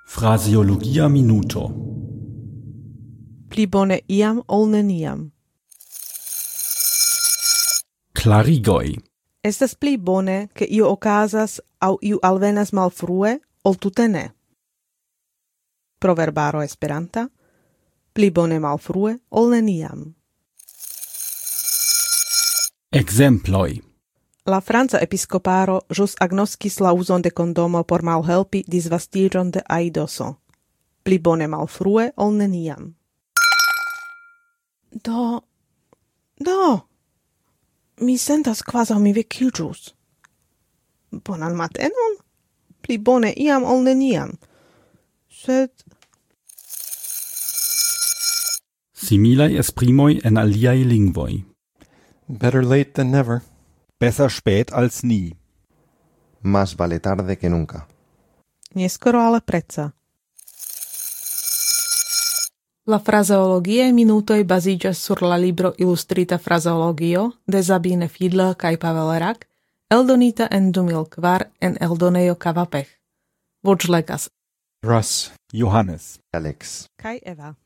Fraseologia minuto. Pli bone iam ol neniam. Klarigoj. Estas pli bone ke io okazas aŭ iu alvenas malfrue ol tute ne. Proverbaro esperanta. Pli bone malfrue ol neniam. Ekzemploj. La franca episkoparo ĵus agnoskis la uzon de kondomo por malhelpi disvastiĝon de aidoso. Pli bone malfrue ol neniam. Do, mi sentas kvazaŭ mi vekiĝus. Bonan matenon? Pli bone iam ol neniam. Sed Similaj esprimoj en aliaj lingvoj. Better late than never. Besser spät als nie. Más vale tarde que nunca. neskoro ale preca. La frazeologiae minutoj baziĝas sur la libro Ilustrita frazeologio de Sabine Fiedler kaj Pavel Rak, eldonita en 2004 en eldonejo Kavapech. Voĉlegas Russ. Johannes. Alex. kaj Eva.